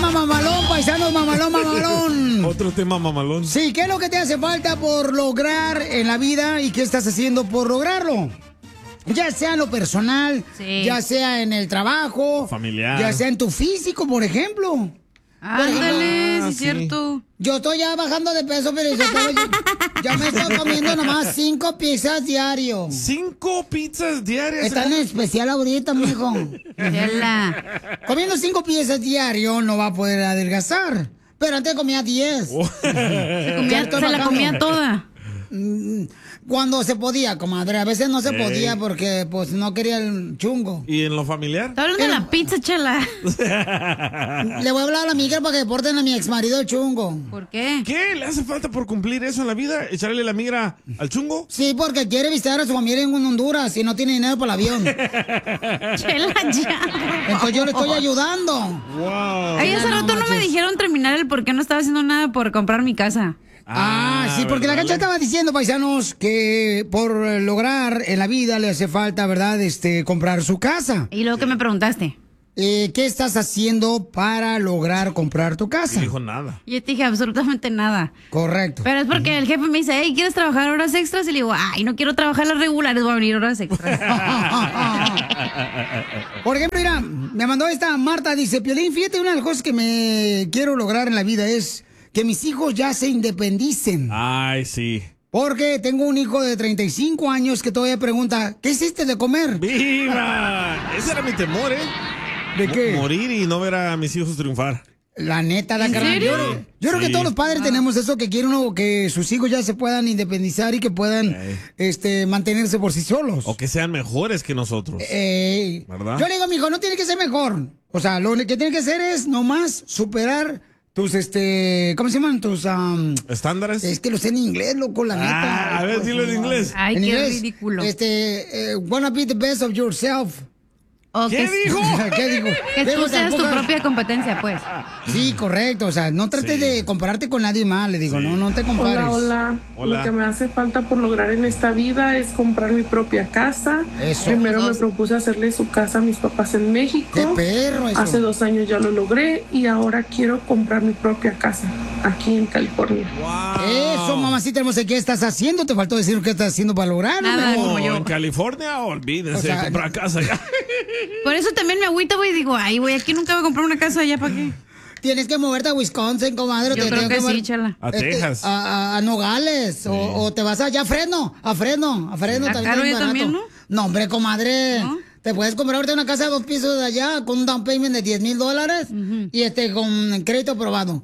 tema mamalón, paisanos, mamalón. Otro tema mamalón. Sí, ¿qué es lo que te hace falta por lograr en la vida y qué estás haciendo por lograrlo? Ya sea en lo personal, ya sea en el trabajo, familiar, ya sea en tu físico, por ejemplo. Ándale, sí es cierto. Yo estoy ya bajando de peso, pero ya me estoy comiendo nomás 5 pizzas diario. 5 pizzas diarias. Están en especial ahorita, mijo. Comiendo 5 pizzas diario no va a poder adelgazar. Pero antes comía 10. Se la comía toda. Cuando se podía, comadre. A veces no se podía porque pues no quería el chungo. ¿Y en lo familiar? Está hablando de la pizza, chela. Le voy a hablar a la migra para que deporten a mi exmarido el chungo. ¿Por qué? ¿Qué le hace falta por cumplir eso en la vida? ¿Echarle la migra al chungo? Sí, porque quiere visitar a su familia en Honduras y no tiene dinero para el avión. Chela, ya. Entonces yo le estoy ayudando. Wow. Ay, hace rato no me dijeron terminar el por qué no estaba haciendo nada por comprar mi casa. Sí, porque la Cacha estaba diciendo, paisanos, que por lograr en la vida le hace falta, ¿verdad? Comprar su casa. ¿Y luego qué me preguntaste? ¿Qué estás haciendo para lograr comprar tu casa? No dijo nada. Yo te dije absolutamente nada. Correcto. Pero es porque el jefe me dice, hey, ¿quieres trabajar horas extras? Y le digo, ay, no quiero trabajar las regulares, voy a venir horas extras. Por ejemplo, mira, me mandó esta Marta, dice, Piolín, fíjate, una de las cosas que me quiero lograr en la vida es que mis hijos ya se independicen. Ay, sí. Porque tengo un hijo de 35 años que todavía pregunta, ¿qué hiciste de comer? ¡Viva! Ese era mi temor, ¿eh? ¿De qué? Morir y no ver a mis hijos triunfar. La neta, la ¿En carnal. serio? Yo creo que todos los padres tenemos eso, que quieren uno, que sus hijos ya se puedan independizar y que puedan mantenerse por sí solos. O que sean mejores que nosotros. ¿Verdad? Yo le digo a mi hijo, no tiene que ser mejor. O sea, lo que tiene que hacer es nomás superar tus, ¿cómo se llaman? Tus, ¿estándares? Es que lo sé en inglés, loco, la neta. A ver, dilo en inglés. Ay, en qué inglés, ridículo. Wanna be the best of yourself. ¿Qué dijo? ¿Qué dijo? Que tú Pero seas tu tampoco- propia competencia, pues. Sí, correcto. O sea, no trates de compararte con nadie más, le digo. No te compares. Hola. Lo que me hace falta por lograr en esta vida es comprar mi propia casa. Eso. Primero me propuse hacerle su casa a mis papás en México. ¡Qué perro eso! Hace 2 años ya lo logré y ahora quiero comprar mi propia casa aquí en California. Eso, mamacita hermosa, ¿qué estás haciendo? Te faltó decir qué estás haciendo para lograrlo. Nada, mi amor. como yo. En California, olvídense O sea, de comprar casa ya. Por eso también me agüita, güey, y digo, ay, güey, aquí nunca voy a comprar una casa, ¿ya para qué? Tienes que moverte a Wisconsin, comadre. Yo te creo tienes que mover- sí, chala. A Texas. A Nogales. O te vas allá a Fresno. A Fresno. ¿Está también caro es ya barato. también, no? No, hombre, comadre. ¿No? Te puedes comprar ahorita una casa de 2 pisos de allá con un down payment de $10,000 y con crédito aprobado.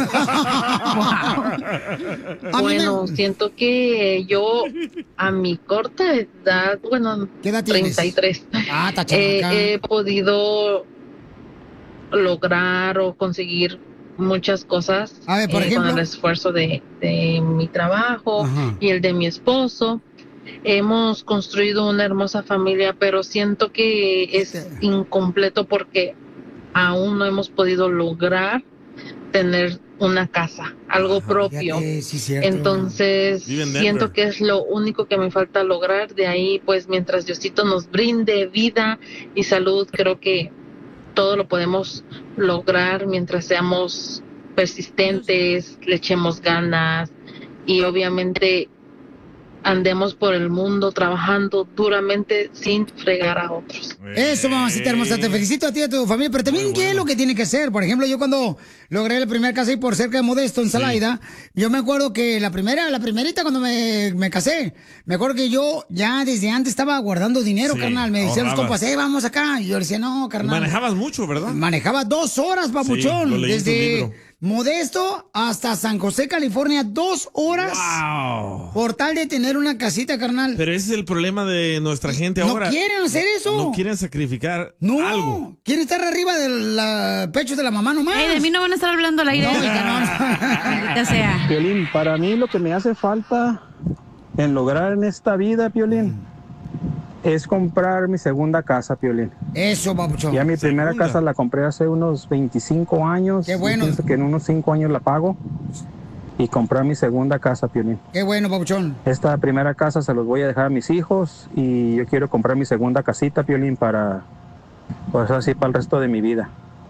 A mí Bueno, me- siento que yo a mi corta edad, bueno, ¿Qué edad tienes? 33, Está chamaca. he podido lograr o conseguir muchas cosas A ver, por con ejemplo. el esfuerzo de mi trabajo Ajá. y el de mi esposo. Hemos construido una hermosa familia, pero siento que es incompleto porque aún no hemos podido lograr tener una casa, algo propio. Fíjate, sí, cierto. Entonces, Vive en Denver. siento que es lo único que me falta lograr. De ahí, pues, mientras Diosito nos brinde vida y salud, creo que todo lo podemos lograr mientras seamos persistentes, le echemos ganas y obviamente andemos por el mundo trabajando duramente sin fregar a otros. Eso, mamacita hermosa, te felicito a ti y a tu familia, pero también, ¿qué es lo que tiene que hacer? Por ejemplo, yo cuando logré la primera casa y por cerca de Modesto, en Salaida, yo me acuerdo que la primerita cuando me casé, me acuerdo que yo ya desde antes estaba guardando dinero, Sí, carnal. Me decían los ahorrabas. compas, vamos acá. Y yo le decía, no, carnal. Manejabas mucho, ¿verdad? Manejaba 2 horas, papuchón. Sí, lo leí en tu desde libro. Modesto hasta San José, California, 2 horas. ¡Wow! Por tal de tener una casita, carnal. Pero ese es el problema de nuestra gente No ahora. quieren hacer eso. No quieren sacrificar No, algo. quieren estar arriba del pecho de la mamá nomás. De mí no van a estar hablando al aire. No, hija, no. Maldita sea. Piolín, para mí lo que me hace falta en lograr en esta vida, Piolín, es comprar mi segunda casa, Piolín. Eso, papuchón. Ya mi primera Segunda. casa la compré hace unos 25 años. Qué bueno. Y pienso que en unos 5 años la pago. Y comprar mi segunda casa, Piolín. Qué bueno, papuchón. Esta primera casa se los voy a dejar a mis hijos y yo quiero comprar mi segunda casita, Piolín, para, pues así, para el resto de mi vida.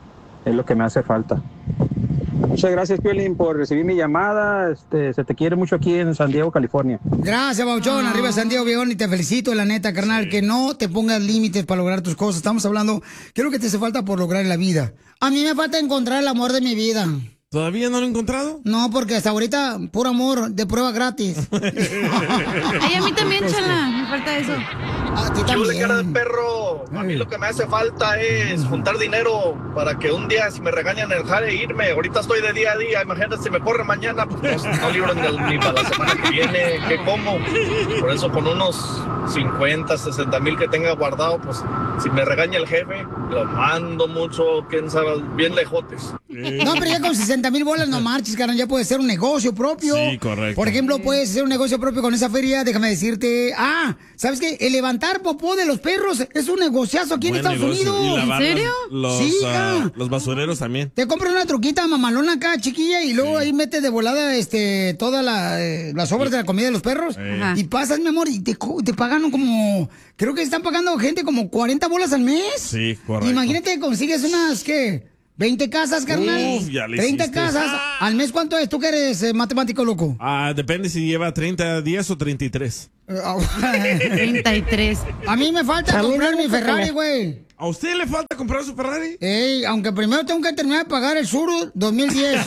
es lo que me hace falta. Muchas gracias, Piolín, por recibir mi llamada. Se te quiere mucho aquí en San Diego, California. Gracias, Bauchón. Arriba San Diego, viejón, y te felicito, la neta, carnal, que no te pongas límites para lograr tus cosas. Estamos hablando, ¿qué es lo que te hace falta por lograr en la vida? A mí me falta encontrar el amor de mi vida. ¿Todavía no lo he encontrado? No, porque hasta ahorita, puro amor, de prueba gratis. Ay, a mí también, chala, me falta eso. A ti Chule, también. cara de perro. A mí lo que me hace falta es juntar dinero para que un día, si me regañan el jale, irme. Ahorita estoy de día a día. Imagínate, si me corre mañana, pues no libro ni para la semana que viene. ¿Qué como? Por eso, con unos 50, 60 mil que tenga guardado, pues si me regaña el jefe, lo mando mucho, quién sabe, bien lejotes. No, pero ya con 60,000 bolas no marches, carnal, ya puede ser un negocio propio. Sí, correcto. Por ejemplo, puedes hacer un negocio propio con esa feria, déjame decirte. ¿Sabes qué? El levantar popó de los perros es un negociazo aquí Buen en Estados negocio. Unidos. Y lavar ¿En serio? Sí, hija. los basureros también. Te compras una truquita mamalona acá, chiquilla, y luego ahí metes de volada todas las obras de la comida de los perros. Ajá. Y pasas, mi amor, y te pagan como... Creo que están pagando gente como 40 bolas al mes. Sí, correcto. Imagínate, consigues unas, ¿qué? 20 casas, carnal. Uf, ya le 30 hiciste. casas. ¿Al mes cuánto es? ¿Tú que eres matemático loco? Depende si lleva 30 días o 33. 33. A mí me falta comprar mi Ferrari, güey. ¿A usted le falta comprar su Ferrari? Ey, aunque primero tengo que terminar de pagar el Suru 2010.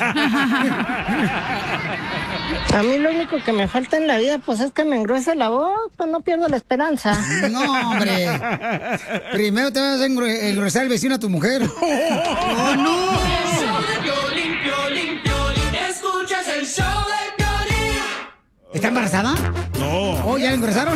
A mí lo único que me falta en la vida, pues es que me engruese la voz, pues no pierdo la esperanza. No, hombre. Primero te vas a engrosar el vecino a tu mujer. ¡Oh, no! Escuchas el show de Piolín. ¿Está embarazada? No. ¿Oh, ya la engrosaron?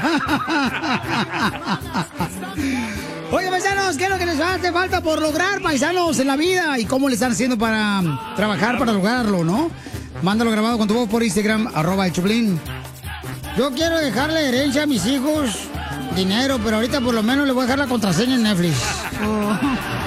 Oye, paisanos, ¿qué es lo que les hace falta por lograr, paisanos, en la vida? ¿Y cómo le están haciendo para trabajar para lograrlo, no? Mándalo grabado con tu voz por Instagram, @elchoplin. Yo quiero dejarle herencia a mis hijos, dinero, pero ahorita por lo menos le voy a dejar la contraseña en Netflix.